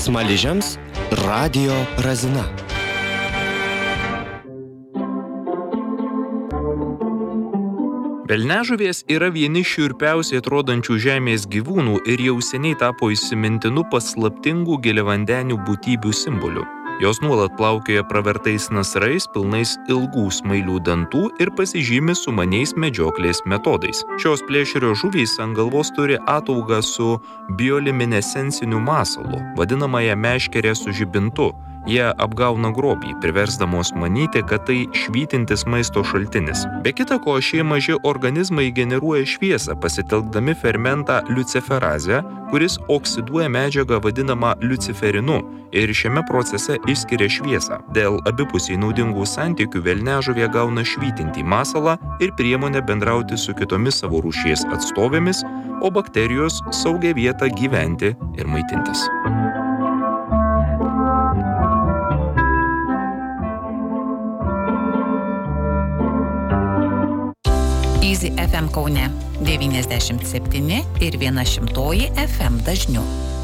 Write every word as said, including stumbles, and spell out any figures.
Smaližiams Radio Razina. Velniažuvės yra vieni šiurpiausiai atrodančių žemės gyvūnų ir jau seniai tapo įsimintinu paslaptingų giliavandenių būtybių simboliu. Jos nuolat plaukioja pravertais nasrais, pilnais ilgų smailių dantų ir pasižymi sumaniais medžioklės metodais. Šios plėšrio žuvys ant galvos turi ataugą su bioluminescenciniu masalu, vadinamąją meškerę su žibintu. Jie apgauna grobį, priversdamos manyti, kad tai švytintis maisto šaltinis. Be kita ko, šie maži organizmai generuoja šviesą, pasitelkdami fermentą liuciferazę, kuris oksiduoja medžiagą vadinamą liuciferinu ir šiame procese išskiria šviesą. Dėl abipusiai naudingų santykių velniažuvė gauna švytintį masalą ir priemonę bendrauti su kitomis savo rūšies atstovėmis, o bakterijos saugią vietą gyventi ir maitintis. Easy F M Kaune devyniasdešimt septyni ir viena šimtoji F M dažniu.